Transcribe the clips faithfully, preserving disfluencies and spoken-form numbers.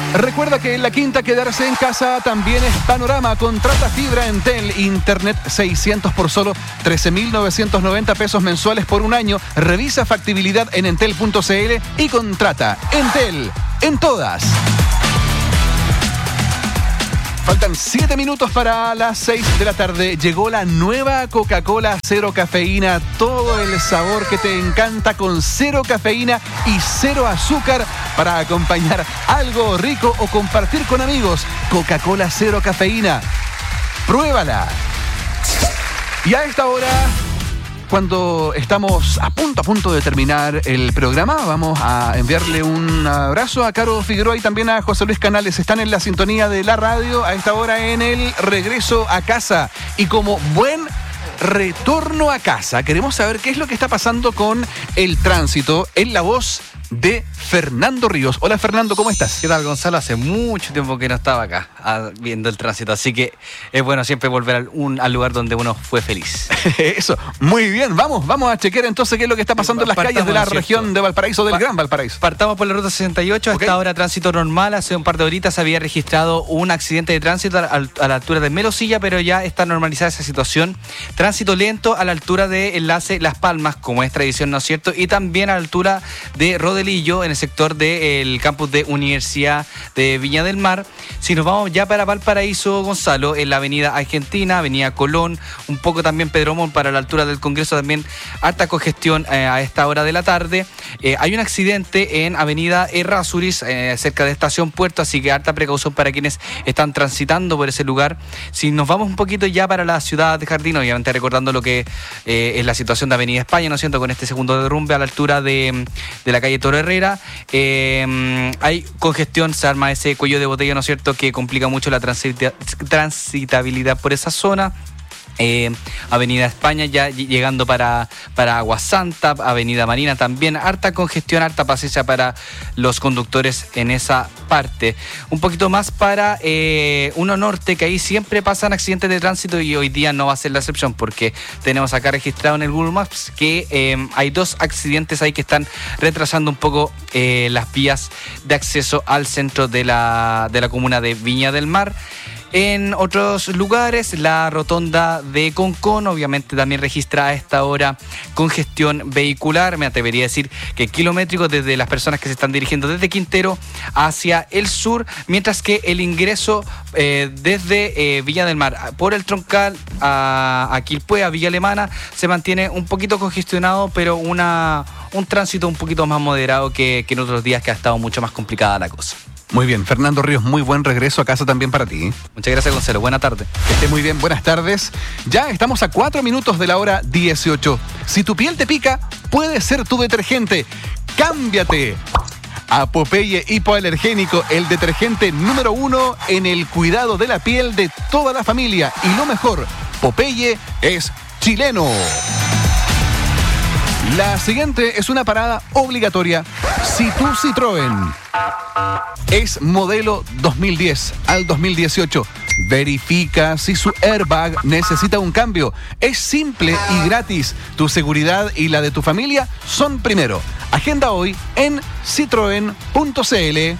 Recuerda que en La Quinta quedarse en casa también es panorama. Contrata fibra Entel, internet seiscientos por solo trece mil novecientos noventa pesos mensuales por un año. Revisa factibilidad en entel punto c l y contrata. Entel, en todas. Faltan siete minutos para las seis de la tarde. Llegó la nueva Coca-Cola cero cafeína. Todo el sabor que te encanta con cero cafeína y cero azúcar para acompañar algo rico o compartir con amigos. Coca-Cola cero cafeína. Pruébala. Y a esta hora, cuando estamos a punto, a punto de terminar el programa, vamos a enviarle un abrazo a Caro Figueroa y también a José Luis Canales. Están en la sintonía de la radio a esta hora en el regreso a casa. Y como buen retorno a casa, queremos saber qué es lo que está pasando con el tránsito en la voz de Fernando Ríos. Hola Fernando, ¿cómo estás? ¿Qué tal, Gonzalo? Hace mucho tiempo que no estaba acá a, viendo el tránsito, así que es bueno siempre volver al, un, al lugar donde uno fue feliz. Eso, muy bien, vamos, vamos a chequear entonces qué es lo que está pasando en las calles de la región de Valparaíso, del Gran Valparaíso. Partamos por la ruta sesenta y ocho, okay. Hasta ahora tránsito normal. Hace un par de horitas había registrado un accidente de tránsito a, a la altura de Melosilla, pero ya está normalizada esa situación. Tránsito lento a la altura de enlace Las Palmas, como es tradición, ¿no es cierto? Y también a la altura de Rodelillo, en el sector del campus de Universidad de Viña del Mar. Si nos vamos ya para Valparaíso, Gonzalo, en la avenida Argentina, avenida Colón, un poco también Pedro Montt para la altura del Congreso, también harta congestión eh, a esta hora de la tarde. Eh, hay un accidente en avenida Errázuriz, eh, cerca de Estación Puerto, así que harta precaución para quienes están transitando por ese lugar. Si nos vamos un poquito ya para la ciudad de Jardín, obviamente recordando lo que eh, es la situación de avenida España, ¿no es cierto?, con este segundo derrumbe a la altura de, de la calle Toro Herrera. Eh, hay congestión, se arma ese cuello de botella, ¿no es cierto?, que complica mucho la transita- transitabilidad por esa zona. Eh, Avenida España ya llegando para, para Agua Santa, Avenida Marina también, harta congestión, harta paciencia para los conductores en esa parte. Un poquito más para eh, uno norte, que ahí siempre pasan accidentes de tránsito y hoy día no va a ser la excepción, porque tenemos acá registrado en el Google Maps que eh, hay dos accidentes ahí que están retrasando un poco eh, las vías de acceso al centro de la, de la comuna de Viña del Mar. En otros lugares, la rotonda de Concón obviamente también registra a esta hora congestión vehicular. Me atrevería a decir que kilométrico desde las personas que se están dirigiendo desde Quintero hacia el sur, mientras que el ingreso eh, desde eh, Villa del Mar por el Troncal a, a Quilpué, a Villa Alemana, se mantiene un poquito congestionado, pero una, un tránsito un poquito más moderado que, que en otros días, que ha estado mucho más complicada la cosa. Muy bien, Fernando Ríos, muy buen regreso a casa también para ti. Muchas gracias, Gonzalo. Buena tarde. Que esté muy bien, buenas tardes. Ya estamos a cuatro minutos de la hora dieciocho. Si tu piel te pica, puede ser tu detergente. ¡Cámbiate! A Popeye Hipoalergénico, el detergente número uno en el cuidado de la piel de toda la familia. Y lo mejor, Popeye es chileno. La siguiente es una parada obligatoria. Si tu Citroën es modelo dos mil diez al dos mil dieciocho, verifica si su airbag necesita un cambio. Es simple y gratis. Tu seguridad y la de tu familia son primero. Agenda hoy en citroen punto c l.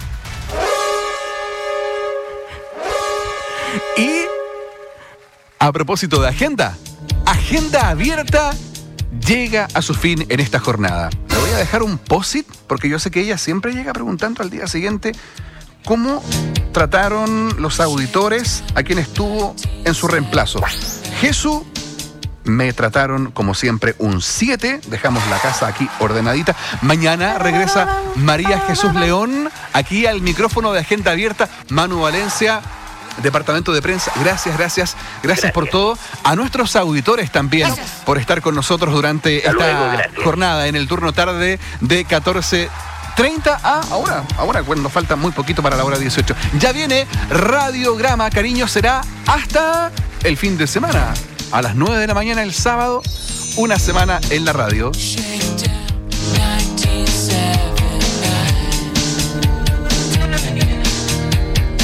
Y a propósito de agenda, agenda abierta llega a su fin en esta jornada. Le voy a dejar un post-it porque yo sé que ella siempre llega preguntando al día siguiente cómo trataron los auditores a quien estuvo en su reemplazo. Jesús, me trataron como siempre un siete. Dejamos la casa aquí ordenadita. Mañana regresa María Jesús León aquí al micrófono de Agenda Abierta. Manu Valencia, Departamento de Prensa, gracias, gracias, gracias, gracias por todo. A nuestros auditores también, gracias por estar con nosotros durante Hasta esta luego, jornada en el turno tarde de catorce treinta a ahora, ahora cuando falta muy poquito para la hora dieciocho. Ya viene Radiograma, cariño, será hasta el fin de semana. A las nueve de la mañana el sábado, una semana en la radio.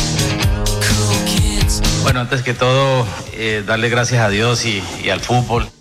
Bueno, antes que todo, eh, darle gracias a Dios y, y al fútbol.